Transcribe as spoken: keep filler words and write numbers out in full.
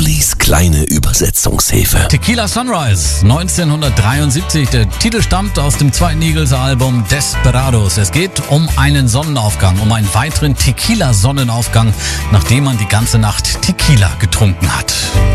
Ollis kleine Übersetzungshilfe. Tequila Sunrise, neunzehnhundertdreiundsiebzig. Der Titel stammt aus dem zweiten Eagles-Album Desperados. Es geht um einen Sonnenaufgang, um einen weiteren Tequila-Sonnenaufgang, nachdem man die ganze Nacht Tequila getrunken hat.